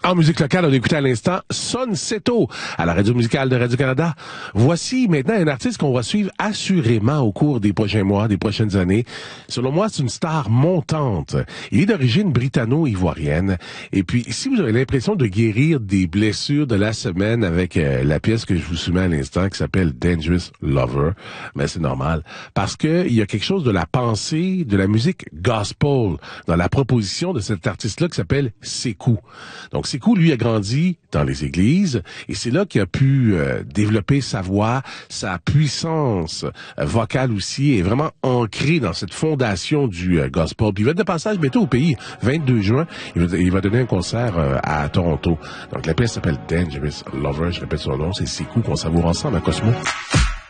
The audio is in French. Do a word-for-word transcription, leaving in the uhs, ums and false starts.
En musique locale, on écoutait à l'instant Son Seto à la radio musicale de Radio-Canada. Voici maintenant un artiste qu'on va suivre assurément au cours des prochains mois, des prochaines années. Selon moi, c'est une star montante. Il est d'origine britanno-ivoirienne. Et puis, si vous avez l'impression de guérir des blessures de la semaine avec euh, la pièce que je vous soumets à l'instant qui s'appelle Dangerous Lover, ben c'est normal. Parce que il y a quelque chose de la pensée, de la musique gospel dans la proposition de cet artiste-là qui s'appelle Sekou. Donc, Sekou, lui, a grandi dans les églises et c'est là qu'il a pu euh, développer sa voix, sa puissance euh, vocale aussi est vraiment ancrée dans cette fondation du euh, gospel. Puis il va être de passage bientôt au pays, vingt-deux juin, il va, il va donner un concert euh, à Toronto. Donc, la pièce s'appelle Dangerous Lover, je répète son nom, c'est Sekou qu'on savoure ensemble à Cosmo.